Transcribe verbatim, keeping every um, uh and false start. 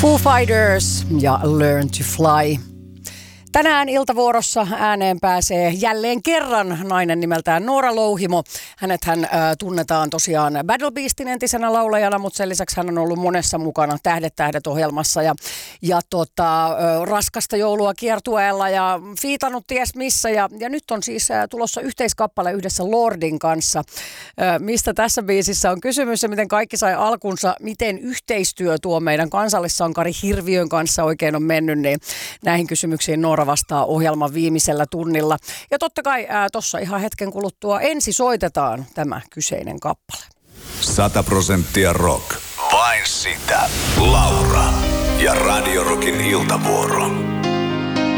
Foo Fighters ja Learn to Fly. Tänään iltavuorossa ääneen pääsee jälleen kerran nainen nimeltään Noora Louhimo. Hänethän äh, tunnetaan tosiaan Battle Beastin entisenä laulajana, mutta sen lisäksi hän on ollut monessa mukana Tähdet tähdet -ohjelmassa ja, ja tota, äh, Raskasta joulua kiertueella ja fiitannut ties missä. Ja, ja nyt on siis äh, tulossa yhteiskappale yhdessä Lordin kanssa. Äh, mistä tässä biisissä on kysymys ja miten kaikki sai alkunsa, miten yhteistyö tuo meidän kansallissankari Hirviön kanssa oikein on mennyt, niin näihin kysymyksiin Noora vastaa ohjelman viimeisellä tunnilla. Ja totta kai tuossa ihan hetken kuluttua ensi soitetaan tämä kyseinen kappale. Sata prosenttia rock. Vain sitä. Laura ja Radio Rockin iltavuoro.